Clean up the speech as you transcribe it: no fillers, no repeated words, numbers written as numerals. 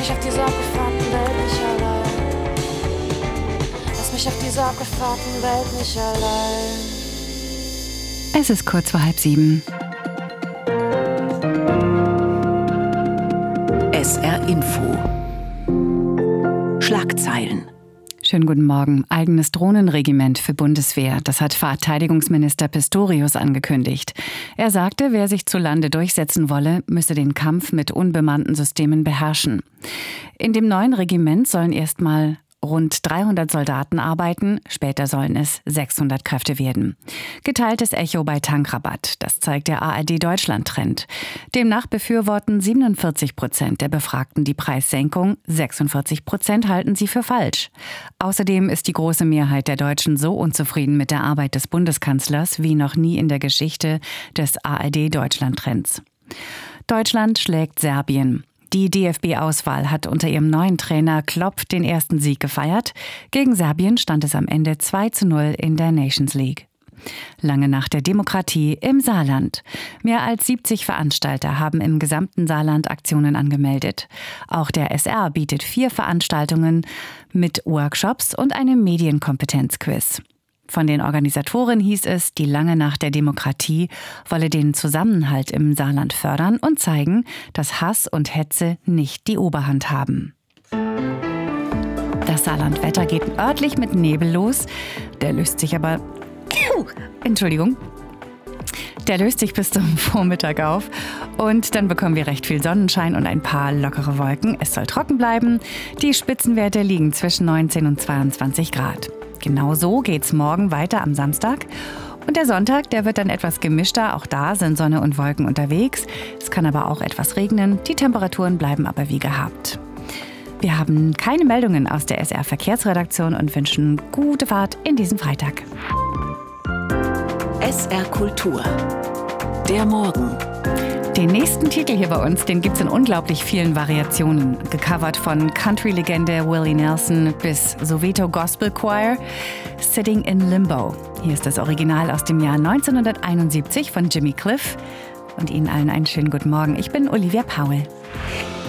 mich auf dieser abgefahrenen Welt nicht allein. Lass mich auf dieser abgefahrenen Welt nicht allein. Es ist kurz vor 6:30. SR Info. Schlagzeilen. Schönen guten Morgen. Eigenes Drohnenregiment für Bundeswehr. Das hat Verteidigungsminister Pistorius angekündigt. Er sagte, wer sich zu Lande durchsetzen wolle, müsse den Kampf mit unbemannten Systemen beherrschen. In dem neuen Regiment sollen erstmal rund 300 Soldaten arbeiten, später sollen es 600 Kräfte werden. Geteiltes Echo bei Tankrabatt, das zeigt der ARD-Deutschland-Trend. Demnach befürworten 47% der Befragten die Preissenkung, 46% halten sie für falsch. Außerdem ist die große Mehrheit der Deutschen so unzufrieden mit der Arbeit des Bundeskanzlers wie noch nie in der Geschichte des ARD-Deutschland-Trends. Deutschland schlägt Serbien. Die DFB-Auswahl hat unter ihrem neuen Trainer Klopp den ersten Sieg gefeiert. Gegen Serbien stand es am Ende 2:0 in der Nations League. Lange Nacht der Demokratie im Saarland. Mehr als 70 Veranstalter haben im gesamten Saarland Aktionen angemeldet. Auch der SR bietet 4 Veranstaltungen mit Workshops und einem Medienkompetenzquiz. Von den Organisatoren hieß es, die Lange Nacht der Demokratie wolle den Zusammenhalt im Saarland fördern und zeigen, dass Hass und Hetze nicht die Oberhand haben. Das Saarlandwetter geht örtlich mit Nebel los. Der löst sich aber... Der löst sich bis zum Vormittag auf und dann bekommen wir recht viel Sonnenschein und ein paar lockere Wolken. Es soll trocken bleiben. Die Spitzenwerte liegen zwischen 19 und 22 Grad. Genau so geht's morgen weiter am Samstag. Und der Sonntag, der wird dann etwas gemischter. Auch da sind Sonne und Wolken unterwegs. Es kann aber auch etwas regnen. Die Temperaturen bleiben aber wie gehabt. Wir haben keine Meldungen aus der SR-Verkehrsredaktion und wünschen gute Fahrt in diesen Freitag. SR Kultur. Der Morgen. Den nächsten Titel hier bei uns, den gibt's in unglaublich vielen Variationen. Gecovert von Country-Legende Willie Nelson bis Soweto Gospel Choir, Sitting in Limbo. Hier ist das Original aus dem Jahr 1971 von Jimmy Cliff. Und Ihnen allen einen schönen guten Morgen. Ich bin Olivia Powell.